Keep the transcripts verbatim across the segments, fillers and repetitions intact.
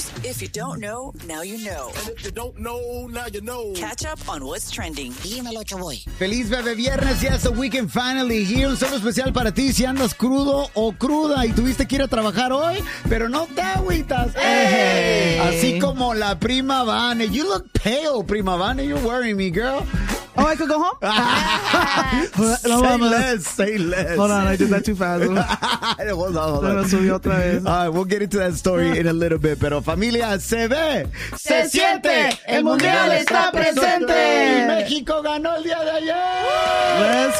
news. If you don't know, now you know. And if you don't know, now you know. Catch up on what's trending. Dímelo, Choboy. Feliz bebé viernes, ya es the weekend finally here. Un saludo especial para ti si andas crudo o cruda y tuviste que ir a trabajar hoy, pero no te agüitas. Hey. Así como la prima Vane. You look pale, prima Vane. You're worrying me, girl. Oh, I could go home? No, say less, say less. Hold on, I did that too fast. hold on, hold on. Se subió otra vez. All right, we'll get into that story in a little bit. Pero familia, se ve, se siente, el mundial está presente. Y México ganó el día de ayer. Let's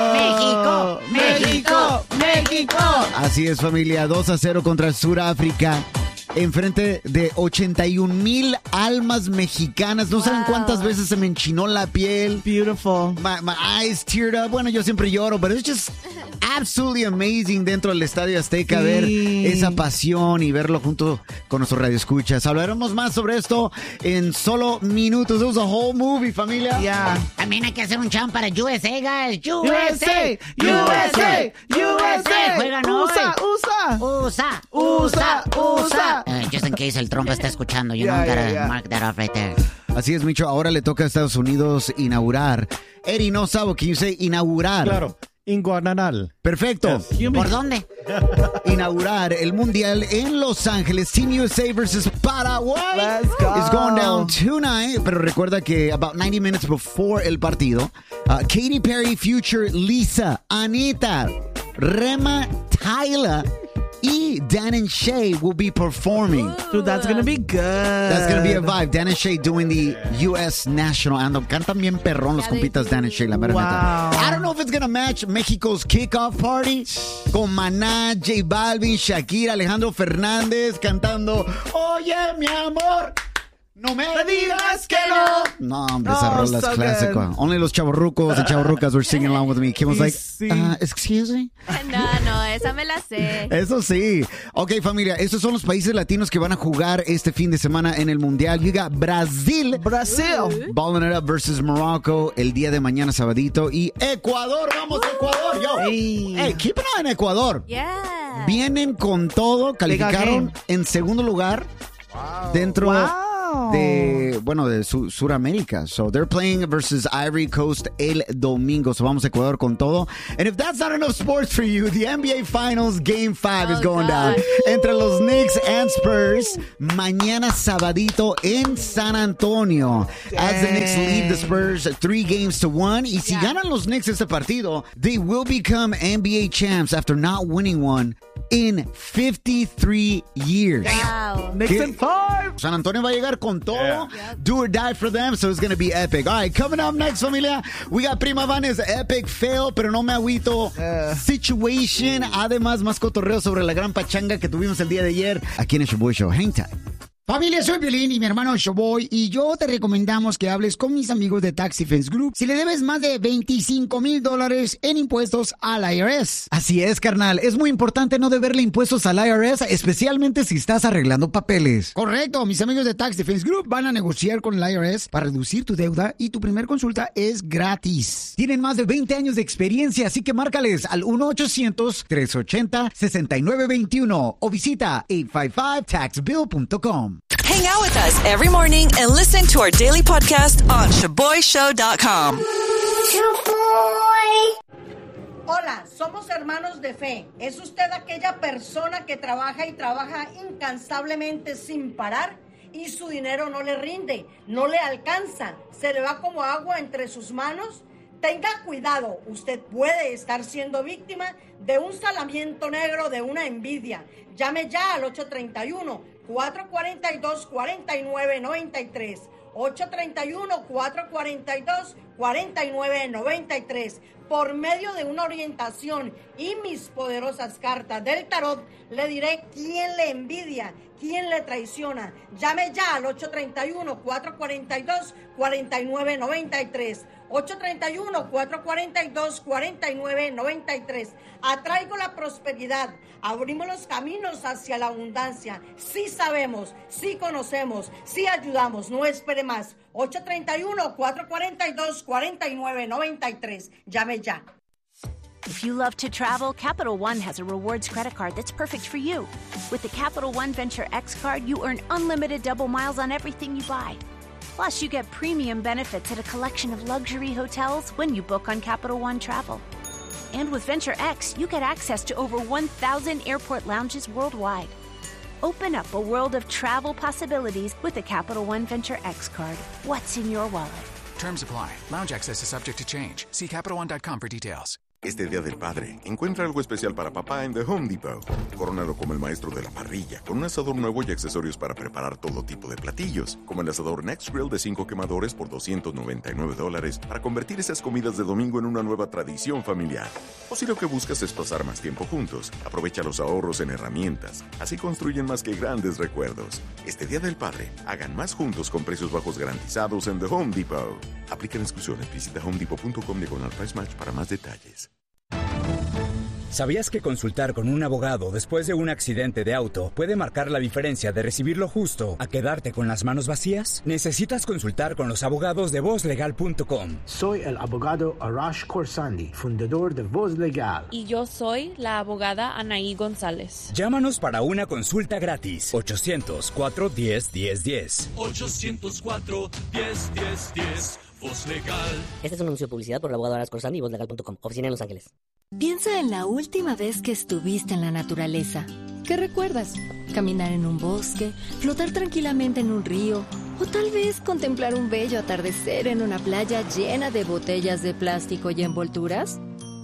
go. México, México, México. Así es, familia, dos a cero contra Sudáfrica. Enfrente de ochenta y un mil almas mexicanas. No wow. saben cuántas veces se me enchinó la piel. Beautiful. My, my eyes teared up. Bueno, yo siempre lloro, pero es just absolutely amazing dentro del Estadio Azteca sí. ver esa pasión y verlo junto con nuestros radioescuchas. Hablaremos más sobre esto en solo minutos. It was a whole movie, familia. Yeah. También hay que hacer un chant para U S A, guys. U S A, U S A, U S A. Juegan USA, hoy. USA, USA, USA, USA. Uh, just in case el trompa está escuchando, you yeah, know, gotta yeah, yeah. mark that off right there. Así es, Micho. Ahora le toca a Estados Unidos inaugurar. Eri, no sabo, can you say inaugurar? Claro. Inaugurar. Perfecto. Yes. ¿Por dónde? Inaugurar el Mundial en Los Ángeles. Team U S A versus Paraguay. Let's go. It's going down tonight. Pero recuerda que about ninety minutes before el partido, uh, Katy Perry, Future, Lisa, Anita, Rema, Tyler y Dan and Shay will be performing. Dude, that's gonna be good. That's gonna be a vibe. Dan and Shay doing the U S national anthem. Cantan bien perrón los compitas Dan and Shay, la mera wow. neta. I don't know if it's gonna match Mexico's kickoff party con Maná, J Balvin, Shakira, Alejandro Fernández cantando Oye, mi amor, no me digas que no. No, hombre, esa Oh, rola es so clásico. good. Only los chavorrucos and chavorrucas were singing along with me. Kim was like, uh, excuse me? No, no, esa me la sé. Eso sí. Ok, familia, estos son los países latinos que van a jugar este fin de semana en el Mundial. You got Brasil. Brasil. Balling it up versus Morocco el día de mañana, sabadito. Y Ecuador, vamos, Ecuador. Yo. Hey. Hey, keep an eye on Ecuador. Yeah. Vienen con todo, calificaron en segundo lugar wow. dentro wow. de, bueno, de Su- Suramérica. So they're playing versus Ivory Coast el domingo. So vamos a Ecuador con todo. And if that's not enough sports for you, the N B A Finals Game five oh, is going God. down. Entre los Knicks and Spurs, mañana sabadito en San Antonio. Dang. As the Knicks lead the Spurs three games to one. Y si yeah. ganan los Knicks este partido, they will become N B A champs after not winning one in fifty-three years. Wow. Knicks in five. San Antonio va a llegar con todo. Yeah. Yep. Do or die for them, so it's going to be epic. All right, coming up next, familia, we got Prima Vane's epic fail, pero no me agüito uh. situation. Además, más cotorreo sobre la gran pachanga que tuvimos el día de ayer aquí en el Shoboy Show. Hang time. Familia, soy Piolín y mi hermano Shoboy y yo te recomendamos que hables con mis amigos de Tax Defense Group si le debes más de veinticinco mil dólares en impuestos al I R S. Así es, carnal. Es muy importante no deberle impuestos al I R S, especialmente si estás arreglando papeles. Correcto. Mis amigos de Tax Defense Group van a negociar con el I R S para reducir tu deuda y tu primer consulta es gratis. Tienen más de veinte años de experiencia, así que márcales al uno ochocientos, tres ochenta, sesenta y nueve veintiuno o visita ocho cinco cinco tax bill punto com. Hang out with us every morning and listen to our daily podcast on Shoboy Show dot com. Hola, somos hermanos de fe. ¿Es usted aquella persona que trabaja y trabaja incansablemente sin parar y su dinero no le rinde, no le alcanza, se le va como agua entre sus manos? Tenga cuidado, usted puede estar siendo víctima de un salamiento negro, de una envidia. Llame ya al ocho tres uno, cuatro cuatro dos, cuatro nueve nueve tres. ocho tres uno, cuatro cuatro dos, cuatro nueve nueve tres. Por medio de una orientación y mis poderosas cartas del tarot, le diré quién le envidia, quién le traiciona. Llame ya al ocho tres uno, cuatro cuatro dos, cuatro nueve nueve tres. ocho tres uno, cuatro cuatro dos, cuatro nueve nueve tres. Atraigo la prosperidad, abrimos los caminos hacia la abundancia. Sí sabemos, sí conocemos, sí ayudamos, no espere más. ocho tres uno, cuatro cuatro dos, cuatro nueve nueve tres. Llame ya. If you love to travel, Capital One has a rewards credit card that's perfect for you. With the Capital One Venture X card, you earn unlimited double miles on everything you buy. Plus, you get premium benefits at a collection of luxury hotels when you book on Capital One Travel. And with Venture X, you get access to over one thousand airport lounges worldwide. Open up a world of travel possibilities with the Capital One Venture X card. What's in your wallet? Terms apply. Lounge access is subject to change. See Capital One dot com for details. Este Día del Padre, encuentra algo especial para papá en The Home Depot. Córonalo como el maestro de la parrilla, con un asador nuevo y accesorios para preparar todo tipo de platillos, como el asador Next Grill de cinco quemadores por doscientos noventa y nueve dólares, para convertir esas comidas de domingo en una nueva tradición familiar. O si lo que buscas es pasar más tiempo juntos, aprovecha los ahorros en herramientas. Así construyen más que grandes recuerdos. Este Día del Padre, hagan más juntos con precios bajos garantizados en The Home Depot. Aplican exclusiones. Visita home depot punto com diagonal price match para más detalles. ¿Sabías que consultar con un abogado después de un accidente de auto puede marcar la diferencia de recibir lo justo a quedarte con las manos vacías? Necesitas consultar con los abogados de voz legal punto com. Soy el abogado Arash Khorsandi, fundador de Voz Legal. Y yo soy la abogada Anaí González. Llámanos para una consulta gratis. ochocientos cuatro, diez, diez, diez. ochocientos cuatro, diez, diez, diez. Voz Legal. Este es un anuncio de publicidad por el abogado Arash Khorsandi y voz legal punto com. Oficina en Los Ángeles. Piensa en la última vez que estuviste en la naturaleza. ¿Qué recuerdas? ¿Caminar en un bosque? ¿Flotar tranquilamente en un río? ¿O tal vez contemplar un bello atardecer en una playa llena de botellas de plástico y envolturas?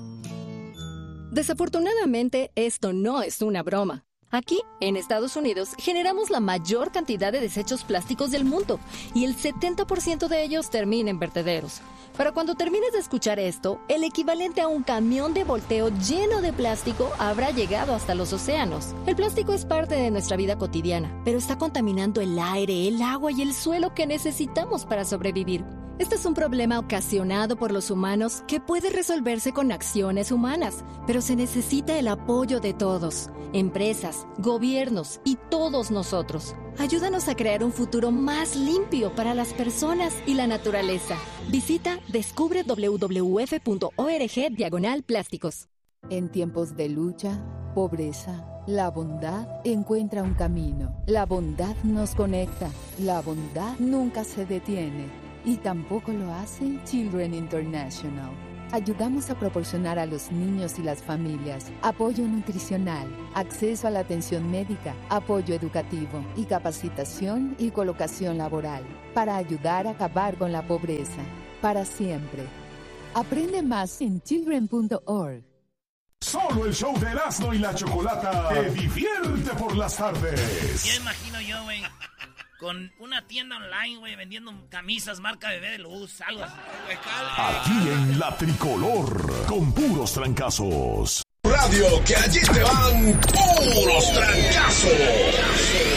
Desafortunadamente, esto no es una broma. Aquí, en Estados Unidos, generamos la mayor cantidad de desechos plásticos del mundo y el setenta por ciento de ellos termina en vertederos. Para cuando termines de escuchar esto, el equivalente a un camión de volteo lleno de plástico habrá llegado hasta los océanos. El plástico es parte de nuestra vida cotidiana, pero está contaminando el aire, el agua y el suelo que necesitamos para sobrevivir. Este es un problema ocasionado por los humanos que puede resolverse con acciones humanas, pero se necesita el apoyo de todos, empresas, gobiernos y todos nosotros. Ayúdanos a crear un futuro más limpio para las personas y la naturaleza. Visita descubre w w f punto org diagonal plásticos. En tiempos de lucha, pobreza, la bondad encuentra un camino. La bondad nos conecta. La bondad nunca se detiene. Y tampoco lo hace Children International. Ayudamos a proporcionar a los niños y las familias apoyo nutricional, acceso a la atención médica, apoyo educativo y capacitación y colocación laboral para ayudar a acabar con la pobreza para siempre. Aprende más en children punto org. Solo el show de Erasmo y la Chocolata te divierte por las tardes. Ya imagino yo, güey, con una tienda online, güey, vendiendo camisas marca Bebé de Luz, algo así. Aquí en La Tricolor, con puros trancazos. Radio, que allí te van puros trancazos.